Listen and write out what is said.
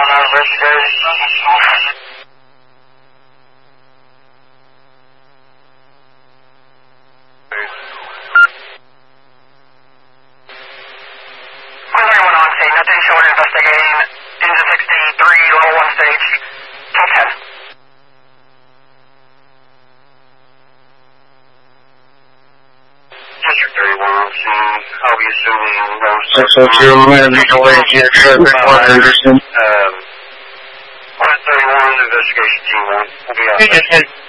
on that investigation. Nothing short investigating engine 63, level 1 stage, top 10. District 31 on scene, I'll be assuming no 602, I'm going to make a way to get traffic 1 Anderson. 131, investigation team 1, we'll be out.